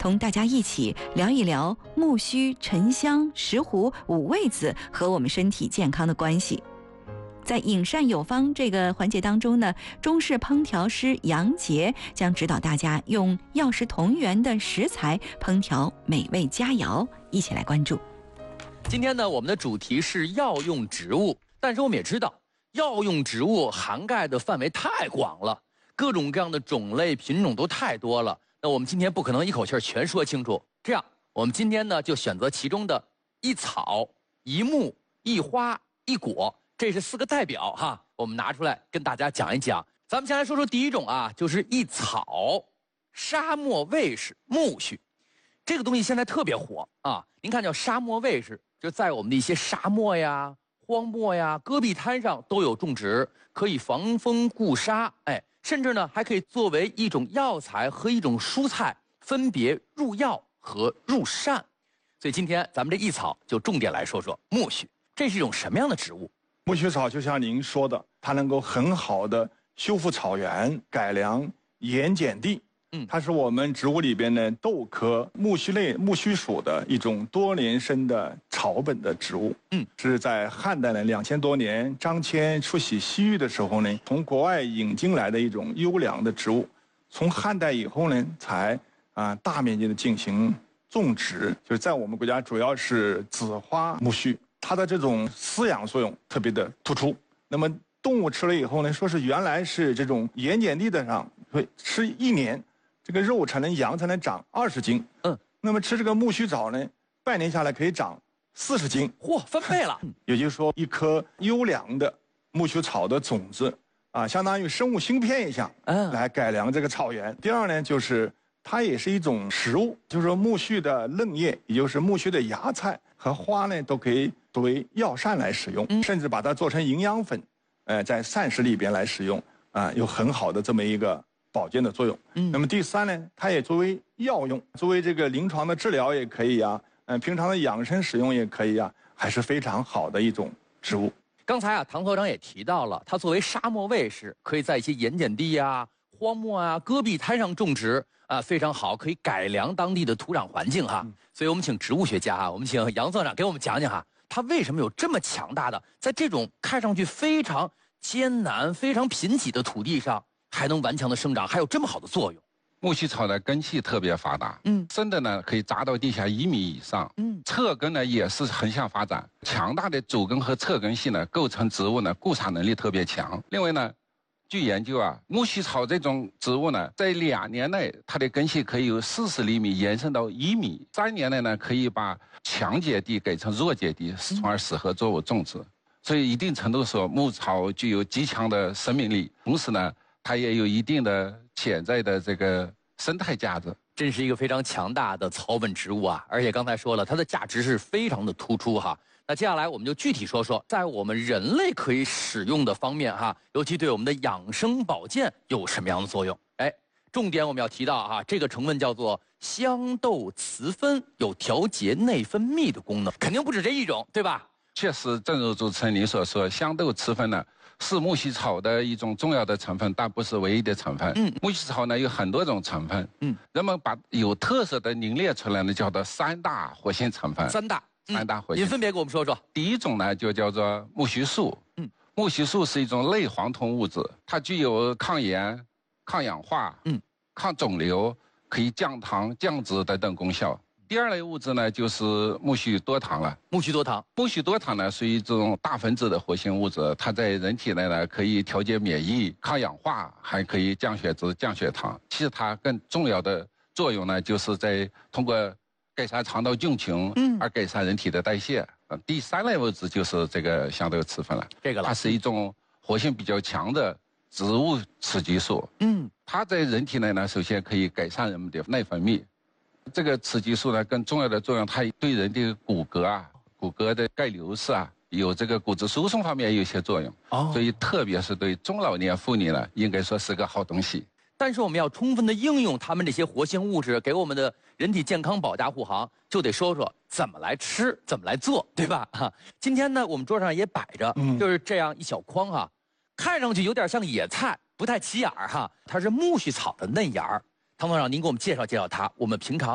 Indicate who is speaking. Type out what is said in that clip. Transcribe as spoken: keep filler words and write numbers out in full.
Speaker 1: 同大家一起聊一聊木须、沉香、石斛五味子和我们身体健康的关系。在饮膳有方这个环节当中呢，中式烹调师杨杰将指导大家用药食同源的食材烹调美味佳肴，一起来关注。
Speaker 2: 今天呢，我们的主题是药用植物，但是我们也知道，药用植物涵盖的范围太广了，各种各样的种类品种都太多了。那我们今天不可能一口气全说清楚，这样我们今天呢就选择其中的一草、一木、一花、一果。这是四个代表哈，我们拿出来跟大家讲一讲。咱们先来说说第一种啊，就是一草，沙漠卫士苜蓿。这个东西现在特别火啊，您看叫沙漠卫士，就在我们的一些沙漠呀、荒漠呀、戈壁滩上都有种植，可以防风固沙，哎，甚至呢还可以作为一种药材和一种蔬菜，分别入药和入膳。所以今天咱们这一草就重点来说说苜蓿，这是一种什么样的植物？
Speaker 3: 苜蓿草就像您说的，它能够很好的修复草原、改良盐碱地。嗯，它是我们植物里边的豆科苜蓿类苜蓿属的一种多年生的草本的植物。嗯，是在汉代呢两千多年，张骞出使西域的时候呢，从国外引进来的一种优良的植物。从汉代以后呢，才啊大面积的进行种植，就是在我们国家主要是紫花苜蓿。它的这种饲养作用特别的突出。那么动物吃了以后呢，说是原来是这种盐碱地的上会吃一年，这个肉才能羊才能长二十斤。嗯，那么吃这个苜蓿草呢，半年下来可以长四十斤，
Speaker 2: 嚯，翻倍了。
Speaker 3: 也就是说，一颗优良的苜蓿草的种子啊，相当于生物芯片一样，嗯，来改良这个草原。第二呢，就是它也是一种食物，就是说苜蓿的嫩叶，也就是苜蓿的芽菜和花呢，都可以作为药膳来使用，嗯、甚至把它做成营养粉，呃，在膳食里边来使用，啊、呃，有很好的这么一个保健的作用。嗯，那么第三呢，它也作为药用，作为这个临床的治疗也可以啊，嗯、呃，平常的养生使用也可以啊，还是非常好的一种植物。
Speaker 2: 刚才啊，唐所长也提到了，它作为沙漠卫士，可以在一些盐碱地啊、荒漠啊、戈壁滩上种植。啊，非常好，可以改良当地的土壤环境哈。嗯、所以我们请植物学家啊，我们请杨所长给我们讲讲哈，它为什么有这么强大的，在这种看上去非常艰难、非常贫瘠的土地上，还能顽强的生长，还有这么好的作用。
Speaker 4: 苜蓿草的根系特别发达，嗯，深的呢可以扎到地下一米以上，嗯，侧根呢也是横向发展，强大的主根和侧根系呢构成植物呢固沙能力特别强。另外呢。据研究啊，苜蓿草这种植物呢，在两年内，它的根系可以由四十厘米延伸到一米；三年内呢，可以把强碱地改成弱碱地，从而适合作物种植。所以，一定程度说，牧草具有极强的生命力，同时呢，它也有一定的潜在的这个生态价值。
Speaker 2: 真是一个非常强大的草本植物啊！而且刚才说了，它的价值是非常的突出哈。那接下来我们就具体说说，在我们人类可以使用的方面哈，尤其对我们的养生保健有什么样的作用？哎，重点我们要提到哈，这个成分叫做香豆雌酚，有调节内分泌的功能，肯定不止这一种，对吧？
Speaker 4: 确实，正如主持人您所说，香豆雌酚呢是苜蓿草的一种重要的成分，但不是唯一的成分。嗯，苜蓿草呢有很多种成分。嗯，人们把有特色的凝练出来呢，叫做三大活性成分。
Speaker 2: 三大。
Speaker 4: 三大活性，
Speaker 2: 您分别给我们说说。
Speaker 4: 第一种呢，就叫做苜蓿素。嗯，苜蓿素是一种类黄酮物质，它具有抗炎、抗氧化、嗯、抗肿瘤、可以降糖、降脂等等功效。第二类物质呢，就是苜蓿多糖了。
Speaker 2: 苜蓿多糖，
Speaker 4: 苜蓿多糖呢，属于这种大分子的活性物质，它在人体内呢可以调节免疫、抗氧化，还可以降血脂、降血糖。其实它更重要的作用呢，就是在通过改善肠道菌群，嗯，而改善人体的代谢。嗯，第三类物质就是这个香豆雌酚了。
Speaker 2: 这个了，
Speaker 4: 它是一种活性比较强的植物雌激素。嗯，它在人体内呢，首先可以改善人们的内分泌。这个雌激素呢，更重要的作用，它对人的骨骼啊、骨骼的钙流失啊，有这个骨质疏松方面有一些作用。哦，所以特别是对中老年妇女呢，应该说是个好东西。
Speaker 2: 但是我们要充分的应用它们这些活性物质，给我们的人体健康保驾护航，就得说说怎么来吃，怎么来做，对吧？哈，今天呢，我们桌上也摆着，就是这样一小筐哈，看上去有点像野菜，不太起眼儿哈。它是苜蓿草的嫩芽儿。唐所长，您给我们介绍介绍它，我们平常